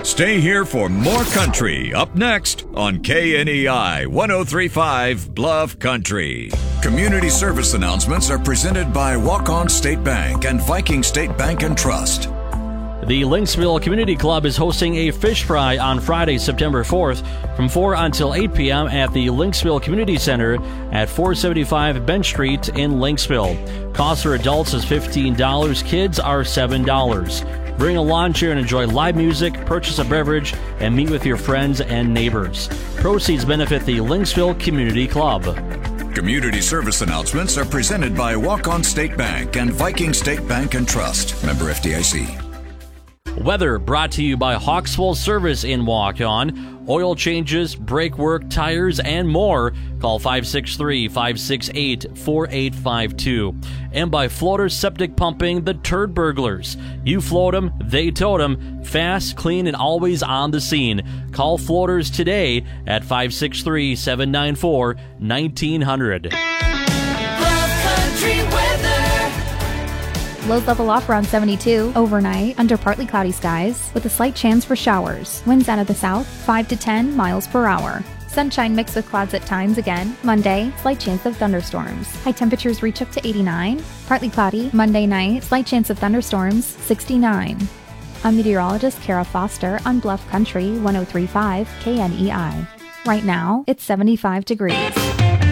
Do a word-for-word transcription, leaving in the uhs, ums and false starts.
Stay here for more country up next on K N E I one oh three point five Bluff Country. Community service announcements are presented by Walk-On State Bank and Viking State Bank and Trust. The Lynxville Community Club is hosting a fish fry on Friday, September fourth from four until eight p.m. at the Lynxville Community Center at four seventy-five Bench Street in Lynxville. Cost for adults is fifteen dollars, kids are seven dollars. Bring a lawn chair and enjoy live music, purchase a beverage, and meet with your friends and neighbors. Proceeds benefit the Lynxville Community Club. Community service announcements are presented by Walk-On State Bank and Viking State Bank and Trust. Member F D I C. Weather brought to you by Hawksville Service in Walk-On. Oil changes, brake work, tires, and more. Call five six three, five six eight, four eight five two. And by Floater Septic Pumping, the Turd Burglars. You float them, they tote them. Fast, clean, and always on the scene. Call Floaters today at five six three, seven nine four, one nine zero zero. Bluff Country weather. Lows level off around seventy-two. Overnight, under partly cloudy skies, with a slight chance for showers. Winds out of the south, five to ten miles per hour. Sunshine mixed with clouds at times again. Monday, slight chance of thunderstorms. High temperatures reach up to eighty-nine. Partly cloudy. Monday night, slight chance of thunderstorms, sixty-nine. I'm meteorologist Kara Foster on Bluff Country one oh three point five K N E I. Right now, it's seventy-five degrees.